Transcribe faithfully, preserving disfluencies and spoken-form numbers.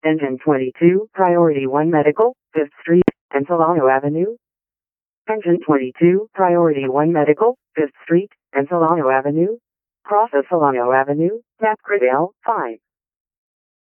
Engine twenty-two, Priority one Medical, fifth Street, Encilado Avenue. Engine twenty-two, Priority one Medical, fifth Street, Encilado Avenue. Cross Encilado Avenue, Napcredale, five.